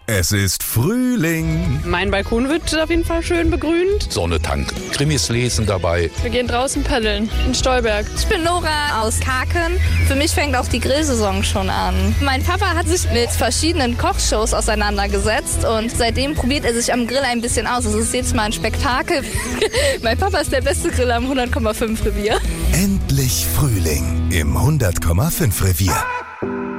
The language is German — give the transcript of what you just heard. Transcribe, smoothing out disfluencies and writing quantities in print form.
Es ist Frühling. Mein Balkon wird auf jeden Fall schön begrünt. Sonne tanken, Krimis lesen dabei. Wir gehen draußen paddeln in Stolberg. Ich bin Nora aus Kaken. Für mich fängt auch die Grillsaison schon an. Mein Papa hat sich mit verschiedenen Kochshows auseinandergesetzt und seitdem probiert er sich am Grill ein bisschen aus. Es ist jedes Mal ein Spektakel. Mein Papa ist der beste Griller am 100,5 Revier. Endlich Frühling im 100,5 Revier.